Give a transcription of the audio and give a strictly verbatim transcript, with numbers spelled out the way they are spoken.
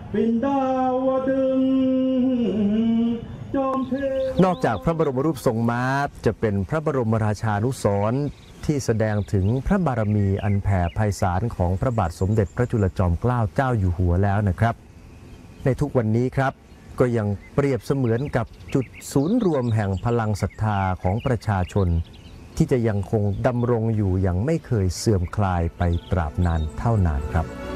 เป็นดาวดึงจอมเทนอกจากพระบรมรูปทรงม้าจะเป็นพระบรมราชานุสรณ์ที่แสดงถึงพระบารมีอันแผ่ไพศาลของพระบาทสมเด็จพระจุลจอมเกล้าเจ้าอยู่หัวแล้วนะครับในทุกวันนี้ครับก็ยังเปรียบเสมือนกับจุดศูนย์รวมแห่งพลังศรัทธาของประชาชนที่จะยังคงดำรงอยู่อย่างไม่เคยเสื่อมคลายไปตราบนานเท่านานครับ